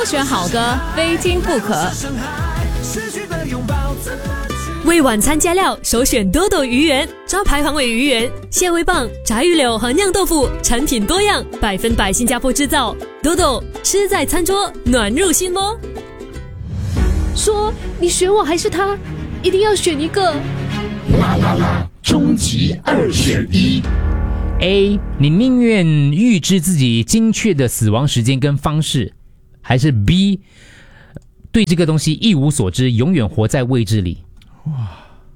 选好歌，非听不可。 为晚餐加料，首选多多鱼圆，招牌黄尾鱼圆、蟹味棒、炸鱼柳和酿豆腐，产品多样，100%新加坡制造。多多吃在餐桌，暖入心窝。 说你选我还是他，一定要选一个。 啦啦啦，终极2选1。 A. 你宁愿预知自己精确的死亡时间跟方式，还是 B. 对这个东西一无所知，永远活在未知里？哇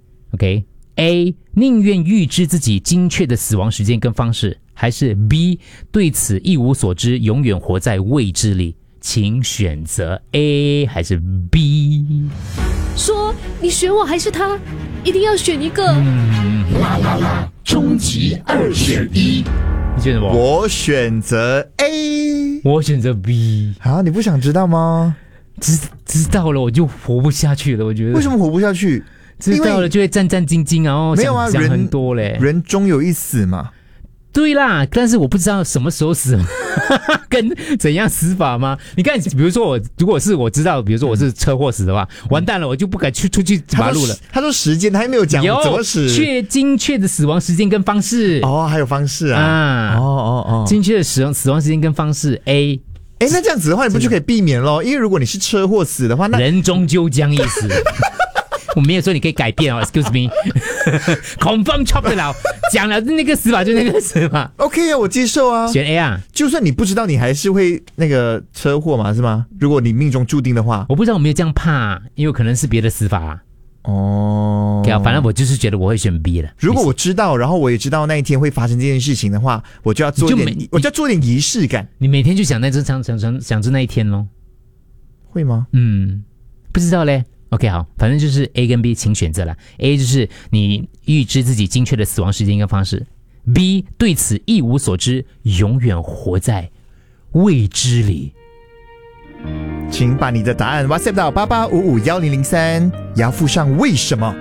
，OK。A. 宁愿预知自己精确的死亡时间跟方式，还是 B. 对此一无所知，永远活在未知里？请选择 A 还是 B。 说你选我还是他，一定要选一个。 啦啦啦，终极2选1。 你选什么？ 我选择 A。 我选择 B。 啊，你不想知道吗？ 知道了我就活不下去了，我觉得。 为什么活不下去？ 知道了就会战战兢兢，然后没有啊， 想很多嘞。 人终有一死嘛。 对啦，但是我不知道什么时候死跟怎样死法吗？你看，比如说如果是我知道，比如说我是车祸死的话，完蛋了，我就不敢出去马路了。 他说时间，他还没有讲怎么死， 精确的死亡时间跟方式。 哦，还有方式啊。精确的死亡时间跟方式 A。 那这样子的话，你不就可以避免咯？因为如果你是车祸死的话，那人终究将一死。我没有说你可以改变哦 ，excuse me，confirm chop 的了，讲了那个死法就那个死法。 OK 啊，我接受啊， 选 A 啊。 就算你不知道，你还是会那个车祸嘛，是吗？如果你命中注定的话， 我不知道我没有这样怕，因为可能是别的死法啊。 哦， 反正我就是觉得我会选 B 的。 如果我知道，然后我也知道那一天会发生这件事情的话，我就要做点仪式感。 你每天就想着那一天咯， 会吗？ 不知道嘞。OK， 好，反正就是 A 跟 B， 请选择了。A 就是你预知自己精确的死亡时间跟方式 ，B 对此一无所知，永远活在未知里。 请把你的答案 WhatsApp 到88551003，也要附上为什么。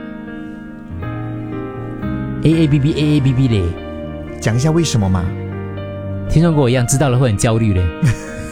AABB 嘞， 讲一下为什么嘛？ 听众跟我一样知道了会很焦虑嘞。